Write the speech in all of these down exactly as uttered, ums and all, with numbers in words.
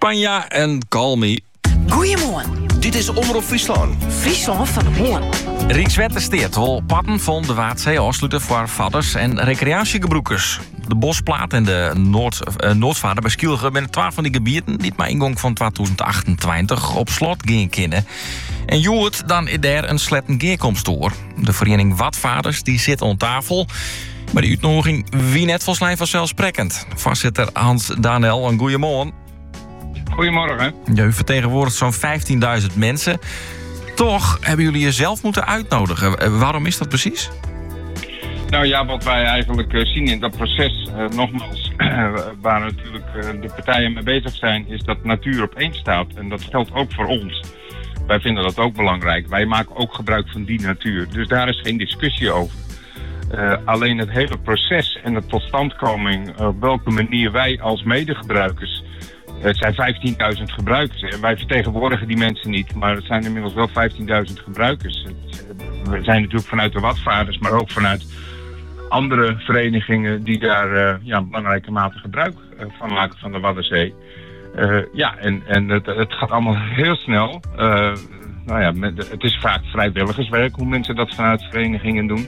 Spanja en Call Me. Goedemorgen. Dit is Omroep Friesland. Friesland van de Hoorn. Rijkswaterstaat wil patten van de Waterdzee afsluiten voor vadders en recreatiegebruikers. De Bosplaat en de Noord, uh, Noordvaarder bij Skielge zijn twaalf van die gebieden die maar ingang van twintig achtentwintig op slot gaan kunnen. En joet dan is daar een sletten geerkomst door. De vereniging Watvaders die zit aan tafel. Maar de uitnodiging wie net volgens mij vanzelfsprekend. Voorzitter Hans Danel, een goeiemorgen. Goedemorgen. Ja, u vertegenwoordigt zo'n vijftienduizend mensen. Toch hebben jullie jezelf moeten uitnodigen. Waarom is dat precies? Nou ja, wat wij eigenlijk uh, zien in dat proces, uh, nogmaals, uh, waar natuurlijk uh, de partijen mee bezig zijn, is dat natuur op één staat. En dat geldt ook voor ons. Wij vinden dat ook belangrijk. Wij maken ook gebruik van die natuur. Dus daar is geen discussie over. Uh, alleen het hele proces en de totstandkoming, uh, op welke manier wij als medegebruikers. Het zijn vijftienduizend gebruikers en wij vertegenwoordigen die mensen niet, maar het zijn inmiddels wel vijftienduizend gebruikers. We zijn natuurlijk vanuit de Watvaders, maar ook vanuit andere verenigingen die daar uh, ja, belangrijke mate gebruik uh, van maken van de Waddenzee. Uh, ja, en, en het, het gaat allemaal heel snel. Uh, nou ja, met, het is vaak vrijwilligerswerk hoe mensen dat vanuit verenigingen doen.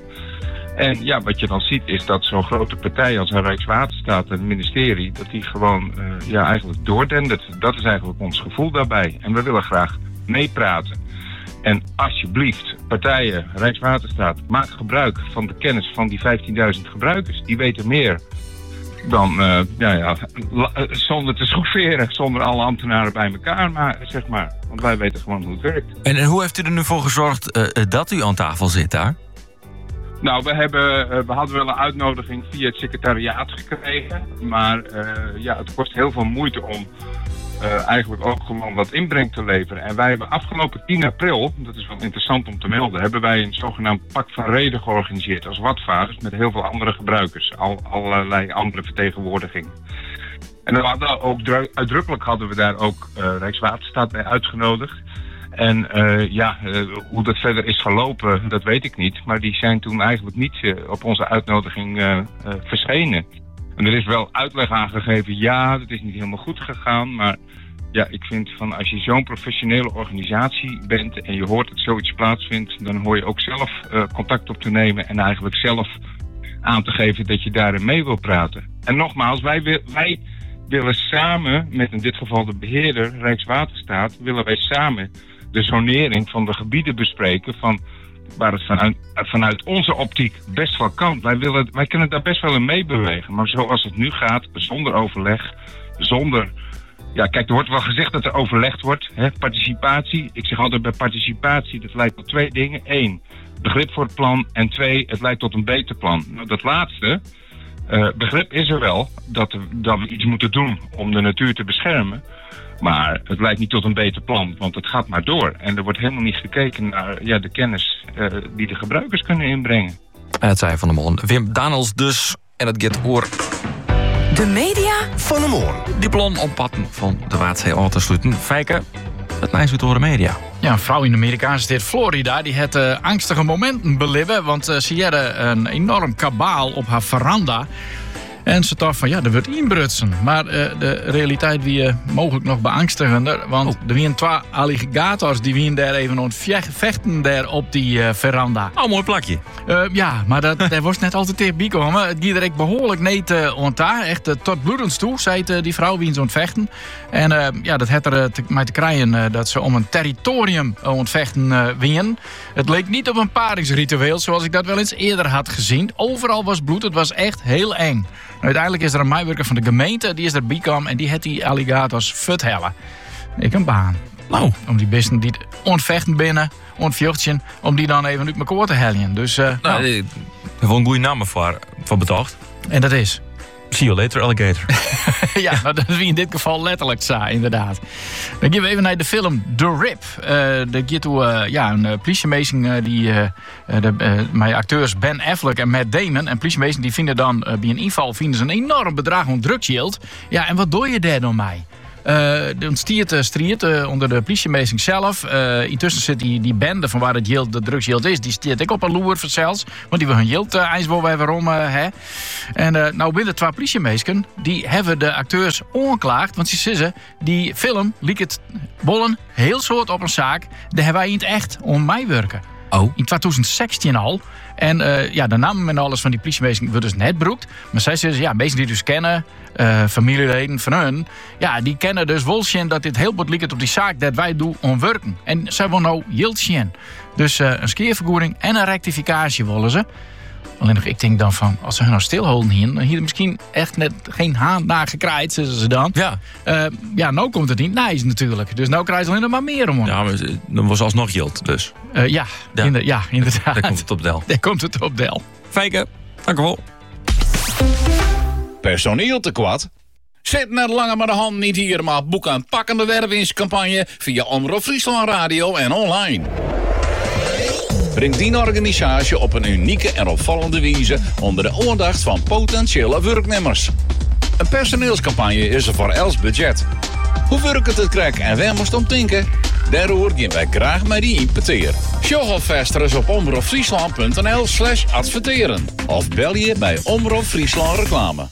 En ja, wat je dan ziet is dat zo'n grote partij als Rijkswaterstaat en het ministerie, dat die gewoon uh, ja, eigenlijk doordendert. Dat is eigenlijk ons gevoel daarbij. En we willen graag meepraten. En alsjeblieft, partijen, Rijkswaterstaat, maak gebruik van de kennis van die vijftienduizend gebruikers. Die weten meer dan, uh, ja, ja, zonder te schofferen, zonder alle ambtenaren bij elkaar, maar, zeg maar. Want wij weten gewoon hoe het werkt. En, en hoe heeft u er nu voor gezorgd uh, dat u aan tafel zit daar? Nou, we, hebben, we hadden wel een uitnodiging via het secretariaat gekregen. Maar uh, ja, het kost heel veel moeite om uh, eigenlijk ook gewoon wat inbreng te leveren. En wij hebben afgelopen tien april, dat is wel interessant om te melden, hebben wij een zogenaamd pak van reden georganiseerd als Watvaders met heel veel andere gebruikers. Al, allerlei andere vertegenwoordigingen. En dan hadden we ook uitdrukkelijk hadden we daar ook uh, Rijkswaterstaat bij uitgenodigd. En uh, ja, uh, hoe dat verder is gelopen, dat weet ik niet. Maar die zijn toen eigenlijk niet uh, op onze uitnodiging uh, uh, verschenen. En er is wel uitleg aangegeven, ja, dat is niet helemaal goed gegaan. Maar ja, ik vind van als je zo'n professionele organisatie bent en je hoort dat zoiets plaatsvindt, dan hoor je ook zelf uh, contact op te nemen en eigenlijk zelf aan te geven dat je daarin mee wil praten. En nogmaals, wij, wil, wij willen samen, met in dit geval de beheerder, Rijkswaterstaat, willen wij samen de zonering van de gebieden bespreken van waar het vanuit, vanuit onze optiek best wel kan. Wij, willen, wij kunnen daar best wel in meebewegen. Maar zoals het nu gaat, zonder overleg, zonder... Ja, kijk, er wordt wel gezegd dat er overlegd wordt. Hè, participatie. Ik zeg altijd bij participatie, dat leidt tot twee dingen. Eén, begrip voor het plan. En twee, het leidt tot een beter plan. Nou, dat laatste, uh, begrip is er wel dat, er, dat we iets moeten doen om de natuur te beschermen. Maar het leidt niet tot een beter plan, want het gaat maar door. En er wordt helemaal niet gekeken naar ja, de kennis uh, die de gebruikers kunnen inbrengen. En het zei Van der Molen. Wim Danels dus. En het gaat oor. De media Van de Molen. Die plan om patten van de Waterdzee af te sluiten. Fijke, het meisje uit de media. Ja, een vrouw in de Amerikaanse staat Florida die het uh, angstige momenten beleven. Want uh, ze hadden een enorm kabaal op haar veranda. En ze dacht van, ja, er wordt inbrutsen. Maar uh, de realiteit wie uh, mogelijk nog beangstigender. Want oh. er waren twee alligators die waren daar even aan het vechten daar op die uh, veranda. Oh, mooi plakje. Uh, ja, maar dat, daar was net altijd tegen bijkomen. Het ging er echt behoorlijk neet uh, aan daar. Echt uh, tot bloedens toe, zei uh, die vrouw wie ze aan het vechten. En uh, ja, dat had er uh, te, mee te krijgen uh, dat ze om een territorium aan het vechten uh, wien. Het leek niet op een paringsritueel zoals ik dat wel eens eerder had gezien. Overal was bloed, het was echt heel eng. Uiteindelijk is er een medewerker van de gemeente, die is er bijkwam en die heeft die alligators vertellen. Ik een baan. Nou. Om die beesten die ontvechten binnen, ontvjochtjen, om die dan even uit elkaar te helien. Dus, uh, nou, nou. Ik heb wel een goede naam voor, voor betoogd. En dat is? See you later, alligator. Ja, nou, dat is wie in dit geval letterlijk zei, inderdaad. Dan gaan we even naar de film The Rip. Uh, daar gaat uh, ja, een uh, politiemeester uh, die uh, de, uh, met acteurs Ben Affleck en Matt Damon. En politiemeester die vinden dan uh, bij een inval vinden ze een enorm bedrag aan drugsgeld. Ja, en wat doe je daar dan mee? De ontstiert uh, striert uh, onder de politiemeester zelf. Uh, intussen zit die, die bende van waar het yield, de drugsyield is. Die stiert ik op een loer vanzelfs. Want die wil hun yield uh, ijsbol weer waarom. Uh, hè. En uh, nou binnen twee politiemeesters. Die hebben de acteurs onklaagd. Want ze zeggen, die film liek het bollen heel soort op een zaak. Daar hebben wij in het echt om mij werken. Oh. In twintig zestien al. En uh, ja, de namen en alles van die politiemeesters wordt dus net broekt. Maar zij zeggen, ja, mensen die dus kennen, uh, familieleden van hun, ja, die kennen dus wel zien dat dit heel wat lijkt op die zaak dat wij doen om werken. En zij willen nou heel zien. Dus uh, een skeervergoeding en een rectificatie willen ze. Alleen nog, ik denk dan van, als ze hun nou stilhouden hier, dan hier misschien echt net geen haan naar gekraaid, zeggen ze dan. Ja. Uh, ja, nou komt het niet nice natuurlijk. Dus nou krijgen ze alleen nog maar meer om. Ja, maar dan was alsnog yield, dus. Uh, ja, ja. Inder, ja, inderdaad. Daar komt het op del. Daar komt het op del. Fijke, dank u wel. Personeel tekort? Zet net langer maar de hand niet hier, maar boek een pakkende wervingscampagne via Omroep Friesland Radio en online. Breng die organisatie op een unieke en opvallende wijze onder de aandacht van potentiële werknemers. Een personeelscampagne is er voor els budget. Hoe werkt het krijg en waar moest om denken? Daarover gaan wij graag met die importeer. Show alvast op omroepfriesland.nl slash adverteren. Of bel je bij Omroep Friesland Reclame.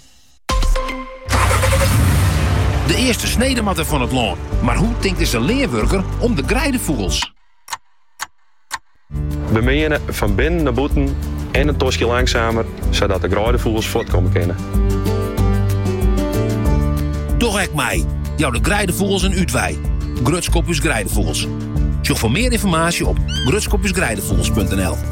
De eerste snedematten van het loon. Maar hoe denkt is de leerwerker om de grijdevoegels? Bemenen van binnen naar buiten en een tosje langzamer, zodat de grijdevoegels voortkomen kunnen. Doch ek mij, jouw de grijdevoegels en Uitwij. Grutskopjes Grijdevoegels. Zoek voor meer informatie op grutskopjesgrijdevoegels punt n l.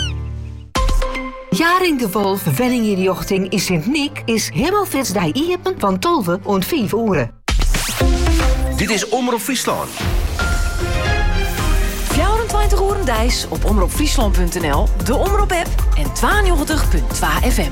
Jaring de Wolf Wenninginjochting in Sint-Nick is Hemelvetsdij iepen van tolve en vijf uur. Dit is Omroep Friesland. vierentwintig uur dijs op omroepfriesland punt n l, de Omroep-app en tweeënnegentig punt twee F M.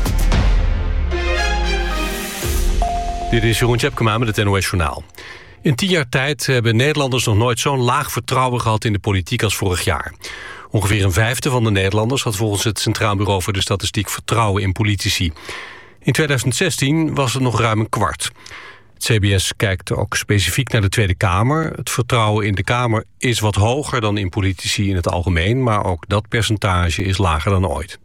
Dit is Jeroen Tjepkema met het N O S Journaal. In tien jaar tijd hebben Nederlanders nog nooit zo'n laag vertrouwen gehad in de politiek als vorig jaar. Ongeveer een vijfde van de Nederlanders had volgens het Centraal Bureau voor de Statistiek vertrouwen in politici. In tweeduizend zestien was het nog ruim een kwart. Het C B S kijkt ook specifiek naar de Tweede Kamer. Het vertrouwen in de Kamer is wat hoger dan in politici in het algemeen, maar ook dat percentage is lager dan ooit.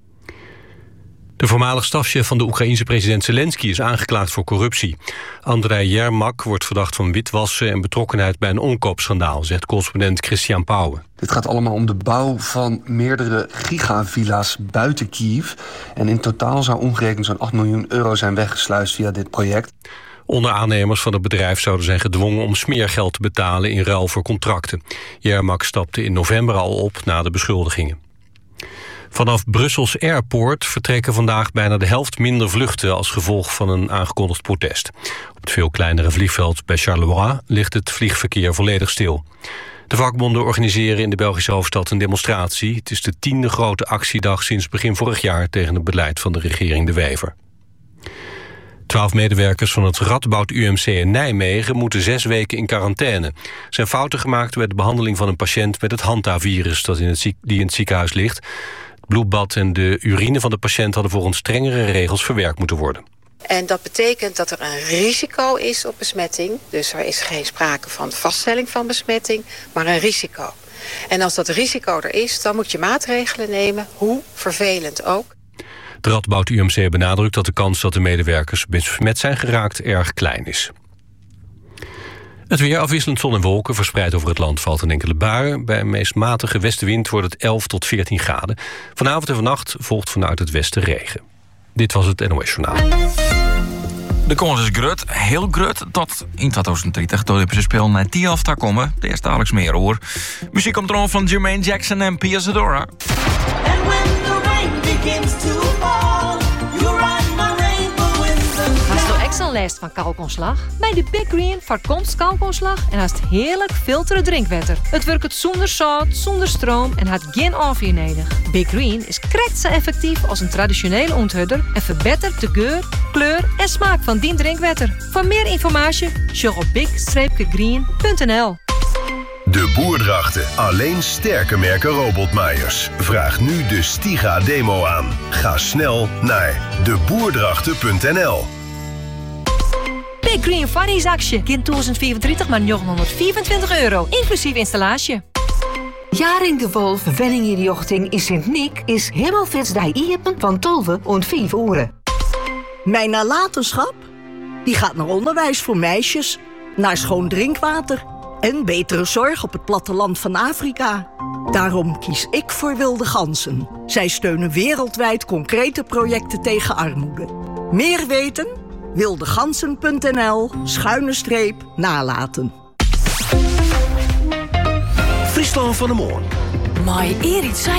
De voormalig stafchef van de Oekraïense president Zelensky is aangeklaagd voor corruptie. Andrei Yermak wordt verdacht van witwassen en betrokkenheid bij een omkoopschandaal, zegt correspondent Christian Pauwen. Dit gaat allemaal om de bouw van meerdere gigavilla's buiten Kiev. En in totaal zou omgerekend zo'n acht miljoen euro zijn weggesluist via dit project. Onderaannemers van het bedrijf zouden zijn gedwongen om smeergeld te betalen in ruil voor contracten. Yermak stapte in november al op na de beschuldigingen. Vanaf Brussels Airport vertrekken vandaag bijna de helft minder vluchten als gevolg van een aangekondigd protest. Op het veel kleinere vliegveld bij Charleroi ligt het vliegverkeer volledig stil. De vakbonden organiseren in de Belgische hoofdstad een demonstratie. Het is de tiende grote actiedag sinds begin vorig jaar tegen het beleid van de regering De Wever. Twaalf medewerkers van het Radboud U M C in Nijmegen moeten zes weken in quarantaine. Er zijn fouten gemaakt bij de behandeling van een patiënt met het Hanta-virus dat in het ziek, die in het ziekenhuis ligt. Het bloedbad en de urine van de patiënt hadden volgens strengere regels verwerkt moeten worden. En dat betekent dat er een risico is op besmetting. Dus er is geen sprake van vaststelling van besmetting, maar een risico. En als dat risico er is, dan moet je maatregelen nemen, hoe vervelend ook. Het Radboud U M C benadrukt dat de kans dat de medewerkers besmet zijn geraakt erg klein is. Het weer afwisselend zon en wolken verspreid over het land valt een enkele bui. Bij een meest matige westenwind wordt het elf tot veertien graden. Vanavond en vannacht volgt vanuit het westen regen. Dit was het N O S Journaal. De kans is grut, heel grut, tot in twintig dertig de Olympische Spelen naar Tialf komen. De eerste dagelijks meer hoor. Muziek komt erom van Jermaine Jackson en Pia Zadora. Hast du extra last van kalkontslag? Bij de Big Green voorkomt kalkontslag en haast heerlijk filteren drinkwater. Het werkt zonder zout, zonder stroom en had geen afweer nodig. Big Green is krekt zo effectief als een traditionele onthudder en verbetert de geur, kleur en smaak van die drinkwater. Voor meer informatie, check op big green punt n l. De Boerdrachten. Alleen sterke merken robotmaaiers. Vraag nu de Stiga demo aan. Ga snel naar de boerdrachten punt n l. Big Green Funnies actie. Kind tweeduizend vierentwintig maar negenhonderdvierentwintig euro. Inclusief installatie. Jaring de Wolf Wenningenjochting in Sint-Nick is Himmelfits die iepen van tolve en vijf uur. Mijn nalatenschap? Die gaat naar onderwijs voor meisjes, naar schoon drinkwater en betere zorg op het platteland van Afrika. Daarom kies ik voor Wilde Ganzen. Zij steunen wereldwijd concrete projecten tegen armoede. Meer weten? wildegansen punt n l schuine streep nalaten. Friesland van de Moorn. Maar Erik zei